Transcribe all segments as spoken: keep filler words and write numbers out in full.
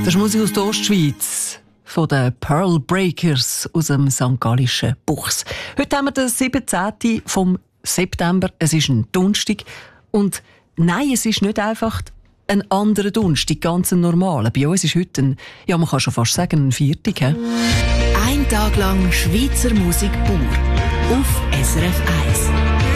Das ist Musik aus der Ostschweiz, von den Pearl Breakers aus dem Sankt Gallischen Buchs. Heute haben wir den siebzehnten vom September. Es ist ein Donnerstag. Und nein, es ist nicht einfach ein anderer Donnerstag, ganz ein normaler. Bei uns ist heute ein, ja, man kann schon fast sagen, ein Viertag. He? Ein Tag lang Schweizer Musik pur auf S R F eins.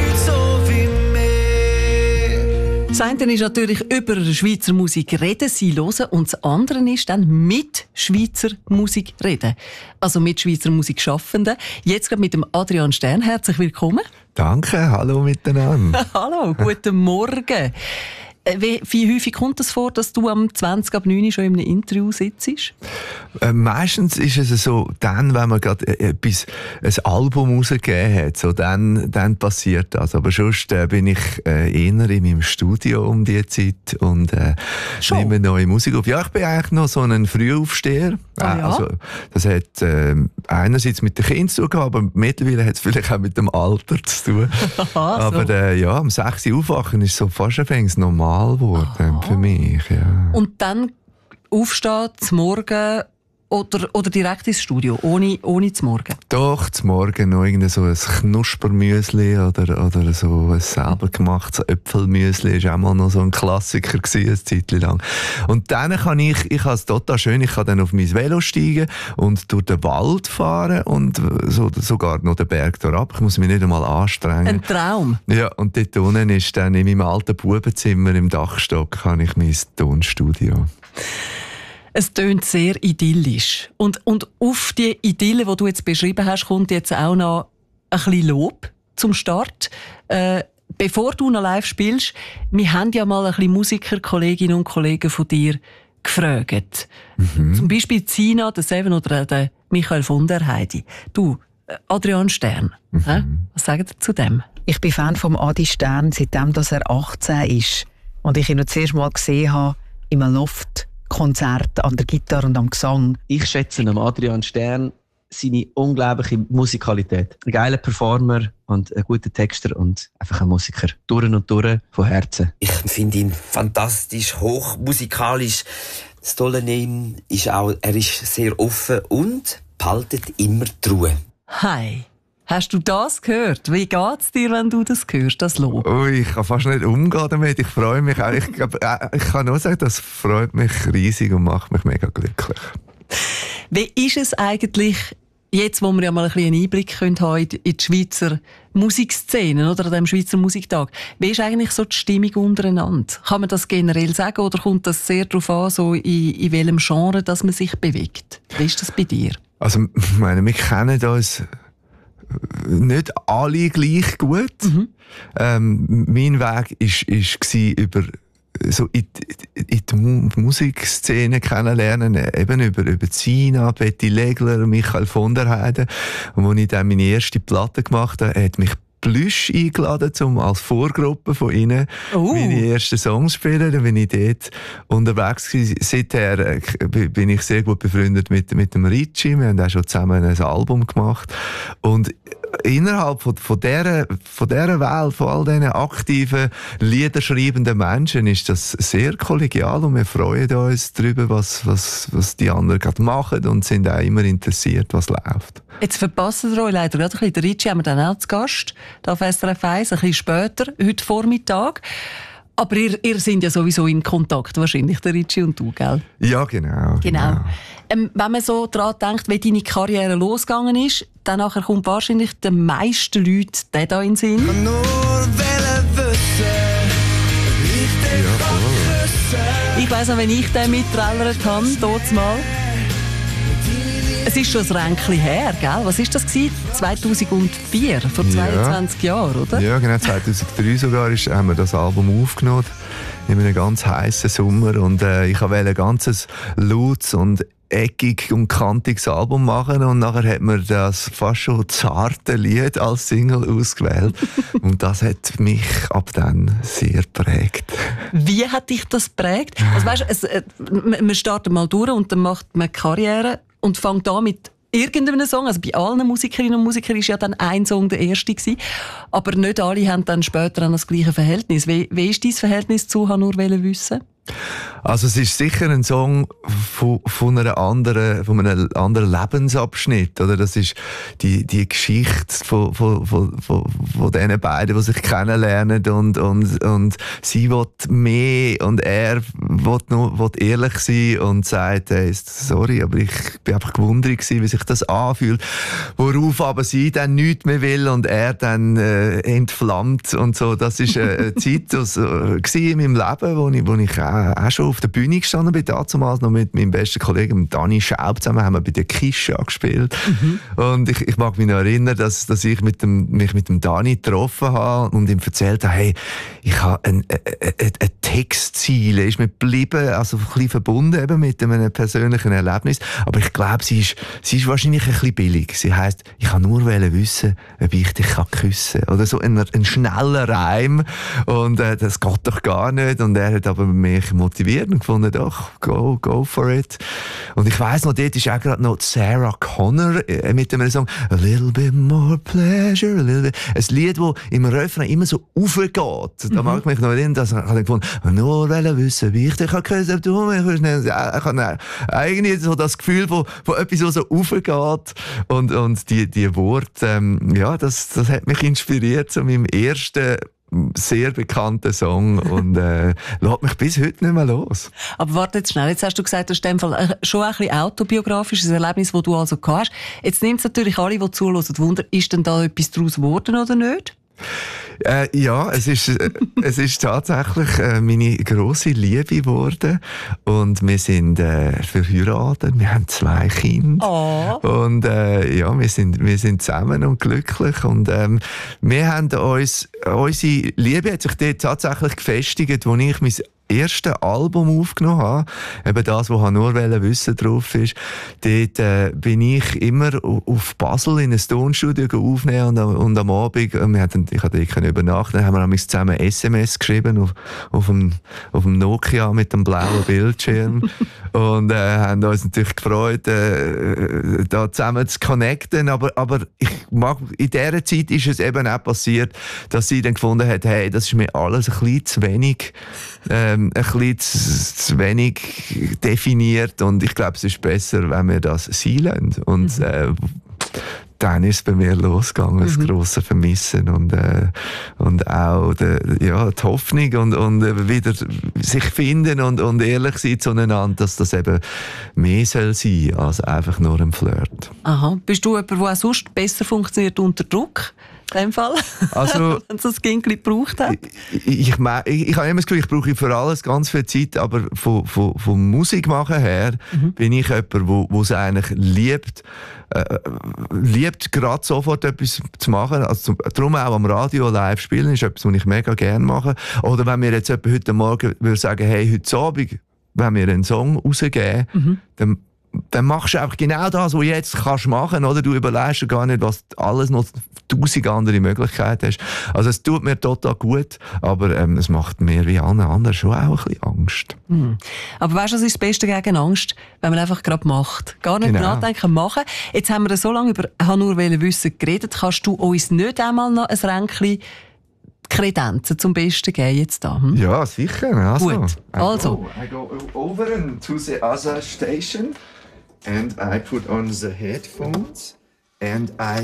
Das eine ist natürlich über Schweizer Musik reden, sie hören, und das andere ist dann mit Schweizer Musik reden. Also mit Schweizer Musikschaffenden. Jetzt gerade mit dem Adrian Stern. Herzlich willkommen. Danke, hallo miteinander. Hallo, guten Morgen. Wie, wie häufig kommt es vor, dass du am zwanzig ab neun schon in einem Interview sitzt? Äh, meistens ist es so, dann, wenn man gerade etwas, ein Album rausgegeben hat, so, dann, dann passiert das. Aber sonst äh, bin ich äh, eher in meinem Studio um die Zeit und äh, nehme neue Musik auf. Ja, ich bin eigentlich noch so ein Frühaufsteher. Ah, ja? Also, das hat äh, einerseits mit den Kindern zu tun, aber mittlerweile hat es vielleicht auch mit dem Alter zu tun. Aha, aber so. äh, ja, um sechs Uhr aufwachen ist so fast ein wenig normal geworden für mich. Ja. Und dann aufstehen, zum Morgen oder, oder direkt ins Studio, ohne, ohne zum Morgen? Doch, zum Morgen noch irgend so ein Knuspermüsli oder, oder so ein selber gemachtes Äpfelmüsli. Das war auch mal noch so ein Klassiker gewesen, eine Zeit lang. Und dann kann ich, ich habe es total schön, ich kann dann auf mein Velo steigen und durch den Wald fahren und so, sogar noch den Berg da ab. Ich muss mich nicht einmal anstrengen. Ein Traum. Ja, und dort unten ist dann in meinem alten Bubenzimmer im Dachstock habe ich mein Tonstudio. Es tönt sehr idyllisch. Und, und auf die Idylle, die du jetzt beschrieben hast, kommt jetzt auch noch ein bisschen Lob zum Start. Äh, bevor du noch live spielst, wir haben ja mal ein bisschen Musiker, Kolleginnen und Kollegen von dir gefragt. Mhm. Zum Beispiel Zina, der Seven oder der Michael von der Heidi. Du, Adrian Stern, mhm. äh? was sagt ihr zu dem? Ich bin Fan vom Adi Stern, seitdem dass er achtzehn ist. Und ich ihn noch zuerst mal gesehen habe, im Loft. Konzert an der Gitarre und am Gesang. Ich schätze am Adrian Stern seine unglaubliche Musikalität. Ein geiler Performer und ein guter Texter und einfach ein Musiker. Durch und durch, von Herzen. Ich finde ihn fantastisch, hochmusikalisch. Das Tolle an ihm ist auch, er ist sehr offen und behaltet immer die Ruhe. Hi. Hast du das gehört? Wie geht's dir, wenn du das hörst, das Lob? Oh, ich kann fast nicht umgehen damit. Ich freue mich auch. Ich, ich kann nur sagen, das freut mich riesig und macht mich mega glücklich. Wie ist es eigentlich, jetzt wo wir ja mal ein bisschen einen Einblick haben können in die Schweizer Musikszene oder an diesem Schweizer Musiktag, wie ist eigentlich so die Stimmung untereinander? Kann man das generell sagen oder kommt das sehr darauf an, so in, in welchem Genre dass man sich bewegt? Wie ist das bei dir? Also, ich meine, wir kennen uns nicht alle gleich gut. Mhm. Ähm, mein Weg ist, ist über so in, in die Musikszene kennenlernen, eben über, über Zina, Betty Legler, Michael von der Heide. Und als ich dann meine erste Platte gemacht habe, hat mich Plüsch eingeladen, um als Vorgruppe von ihnen oh. meine ersten Songs zu spielen. Dann bin ich dort unterwegs gewesen. Seither äh, bin ich sehr gut befreundet mit, mit dem Ritchie. Wir haben auch schon zusammen ein Album gemacht. Und innerhalb von, von, dieser, von dieser Welt, von all diesen aktiven, liederschreibenden Menschen, ist das sehr kollegial und wir freuen uns darüber, was, was, was die anderen gerade machen und sind auch immer interessiert, was läuft. Jetzt verpassen wir euch leider gerade ein bisschen. Den Ritchie haben wir dann auch zu Gast, hier auf S R F eins, ein bisschen später, heute Vormittag. Aber ihr, ihr seid ja sowieso in Kontakt, wahrscheinlich, der Ritchie und du, gell? Ja, genau. Genau. genau. Ähm, wenn man so daran denkt, wie deine Karriere losgegangen ist, dann nachher kommt wahrscheinlich den meisten Leuten der da in den Sinn. Ja, voll. Ich weiss noch, wenn ich den mittrellert habe, dort mal. Es ist schon ein Ränkchen her, gell? Was war das gewesen? zweitausendvier, vor zweiundzwanzig ja. Jahren, oder? Ja, genau. zweitausenddrei sogar ist, haben wir das Album aufgenommen. In einem ganz heißen Sommer. Und äh, ich wollte ein ganzes lautes und eckig und kantiges Album machen. Und nachher hat man das fast schon zarte Lied als Single ausgewählt. Und das hat mich ab dann sehr geprägt. Wie hat dich das geprägt? Also weißt, es, äh, man startet mal durch und dann macht man Karriere und fängt an mit irgendeinem Song. Also bei allen Musikerinnen und Musikern war ja dann ein Song der erste gewesen. Aber nicht alle haben dann später das gleiche Verhältnis. Wie, wie ist dein Verhältnis zu «Ha nur wissen»? Also es ist sicher ein Song von, von, einer anderen, von einem anderen Lebensabschnitt. Oder? Das ist die, die Geschichte von, von, von, von, von diesen beiden, die sich kennenlernen. Und, und, und sie will mehr und er will, nur, will ehrlich sein und sagt, hey, sorry, aber ich bin einfach gewundert gewesen, wie sich das anfühlt. Worauf aber sie dann nichts mehr will und er dann äh, entflammt und so. Das ist äh, eine Zeit aus, äh, in meinem Leben, wo ich, wo ich auch, auch schon auf der Bühne gestanden bin, damals noch mit meinem besten Kollegen Dani Schaub zusammen, haben wir bei der Kischa gespielt. Mhm. Und ich, ich mag mich noch erinnern, dass, dass ich mit dem, mich mit dem Dani getroffen habe und ihm erzählt habe, hey, ich habe ein, ein, ein, ein Textziel, ist mir geblieben, also ein bisschen verbunden eben mit einem persönlichen Erlebnis. Aber ich glaube, sie ist, sie ist wahrscheinlich ein bisschen billig. Sie heisst, ich kann nur wissen, ob ich dich küssen kann. Oder so ein, ein schneller Reim. Und äh, das geht doch gar nicht. Und er hat aber mich motiviert und gefunden, doch, go, go for it. Und ich weiss noch, dort ist auch gerade noch Sarah Connor äh, mit dem Song A Little Bit More Pleasure, a little bit. Ein Lied, das im Refrain immer so aufgeht. Mhm. Da mag ich mich noch erinnern, dass ich gefunden habe, nur wissen, wie ich dich küssen kann, ob du mich küssen. Ich habe eigentlich so das Gefühl von, von etwas, das so aufgeht. Und, und die, die Worte, ähm, ja, das, das hat mich inspiriert zu meinem ersten sehr bekannter Song und äh, lässt mich bis heute nicht mehr los. Aber warte jetzt schnell, jetzt hast du gesagt, das ist in dem Fall schon ein bisschen autobiografisches Erlebnis, das du also gehabt hast. Jetzt nimmt es natürlich alle, die zuhören, Wunder, ist denn da etwas daraus geworden oder nicht? Äh, ja, es ist, äh, es ist tatsächlich äh, meine grosse Liebe geworden. Und wir sind äh, verheiratet, wir haben zwei Kinder. Oh. Und äh, ja, wir sind, wir sind zusammen und glücklich. Und ähm, wir haben uns, unsere Liebe hat sich dort tatsächlich gefestigt, als ich mein erste Album aufgenommen habe, eben das, wo nur wissen drauf ist, dort äh, bin ich immer auf Basel in ein Tonstudio aufnehmen und, und am Abend, wir hatten, ich hatte dort übernachten, dann haben wir zusammen S M S geschrieben auf, auf, dem, auf dem Nokia mit dem blauen Bildschirm und äh, haben uns natürlich gefreut, äh, da zusammen zu connecten, aber, aber ich mag, in dieser Zeit ist es eben auch passiert, dass sie dann gefunden hat, hey, das ist mir alles ein bisschen zu wenig, ähm, ein bisschen zu, zu wenig definiert und ich glaube, es ist besser, wenn wir das sein lassen. Und mhm. äh, dann ist es bei mir losgegangen, das mhm. grosse Vermissen und, äh, und auch die, ja, die Hoffnung und, und wieder sich finden und, und ehrlich sein zueinander, dass das eben mehr soll sein als einfach nur ein Flirt. Aha. Bist du jemand, der auch sonst besser funktioniert unter Druck? In dem Fall? Also, wenn es das Kind gebraucht hat? Ich, ich, ich, ich, ich habe immer das Gefühl, ich brauche für alles ganz viel Zeit, aber von, von, von Musik machen her mhm. bin ich jemand, der es eigentlich liebt, äh, liebt gerade sofort etwas zu machen. Also, darum auch am Radio live spielen ist etwas, was ich mega gerne mache. Oder wenn mir jetzt jemand heute Morgen würde sagen, hey, heute Abend, wenn wir einen Song rausgeben, mhm. dann dann machst du einfach genau das, was du jetzt kannst machen, oder? Du überlegst gar nicht, was alles noch tausend andere Möglichkeiten hast. Also es tut mir total gut, aber ähm, es macht mir wie allen anderen schon auch ein bisschen Angst. Mhm. Aber weißt du, was ist das Beste gegen Angst? Wenn man einfach gerade macht. Gar nicht genau. nachdenken, machen. Jetzt haben wir so lange über «Ich nur wissen» geredet. Kannst du uns nicht einmal noch ein Ränkchen Kredenzen zum Besten geben jetzt da? Hm? Ja, sicher. Also, gut, also. I go, I go over to the other station and I put on the headphones and I